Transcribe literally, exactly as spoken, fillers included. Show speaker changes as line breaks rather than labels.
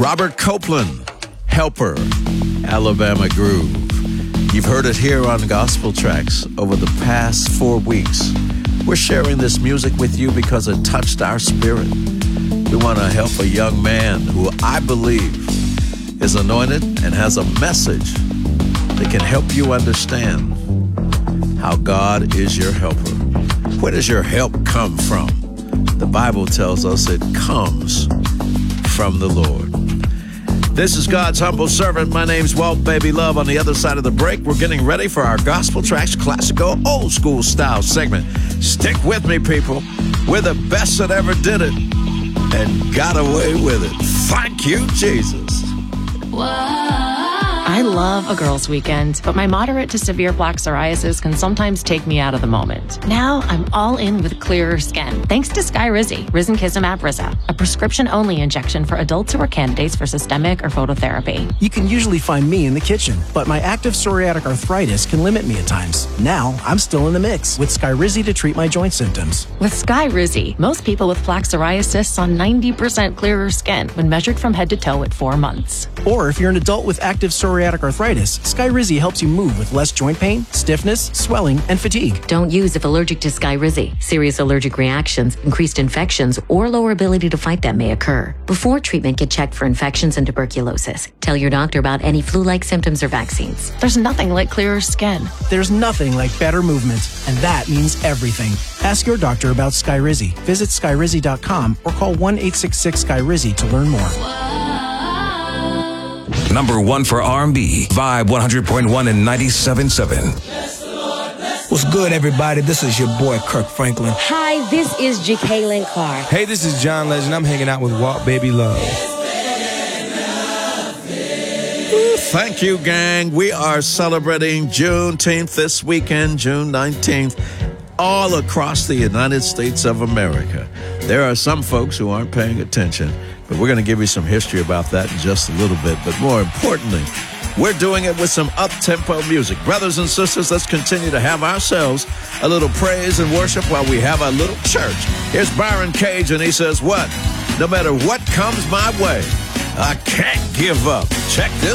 Robert Copeland, Helper, Alabama Groove. You've heard it here on Gospel Tracks over the past four weeks. We're sharing this music with you because it touched our spirit. We want to help a young man who I believe is anointed and has a message that can help you understand how God is your helper. Where does your help come from? The Bible tells us it comes from the Lord. This is God's humble servant. My name's Walt Baby Love. On the other side of the break, we're getting ready for our Gospel Tracks classical old school style segment. Stick with me, people. We're the best that ever did it and got away with it. Thank you, Jesus.
Whoa. I love a girls' weekend, but my moderate to severe plaque psoriasis can sometimes take me out of the moment. Now I'm all in with clearer skin, thanks to Skyrizi, Risankizumab Riza, a prescription-only injection for adults who are candidates for systemic or phototherapy.
You can usually find me in the kitchen, but my active psoriatic arthritis can limit me at times. Now I'm still in the mix with Skyrizi to treat my joint symptoms.
With Skyrizi, most people with plaque psoriasis saw ninety percent clearer skin when measured from head to toe at four months.
Or if you're an adult with active psoriatic arthritis, Skyrizi helps you move with less joint pain, stiffness, swelling, and fatigue.
Don't use if allergic to Skyrizi. Serious allergic reactions, increased infections, or lower ability to fight them may occur. Before treatment, get checked for infections and tuberculosis. Tell your doctor about any flu-like symptoms or vaccines.
There's nothing like clearer skin.
There's nothing like better movement, and that means everything. Ask your doctor about Skyrizi. Visit Skyrizi dot com or call one eight six six Skyrizi to learn more.
Number one for R and B, Vibe one hundred point one and ninety-seven point seven.
What's good, everybody? This is your boy, Kirk Franklin.
Hi, this is Jacqueline Carr.
Hey, this is John Legend. I'm hanging out with Walt Baby Love.
Ooh, thank you, gang. We are celebrating Juneteenth this weekend, June nineteenth, all across the United States of America. There are some folks who aren't paying attention, but we're going to give you some history about that in just a little bit. But more importantly, we're doing it with some up-tempo music. Brothers and sisters, let's continue to have ourselves a little praise and worship while we have a little church. Here's Byron Cage, and he says, what? No matter what comes my way, I can't give up. Check this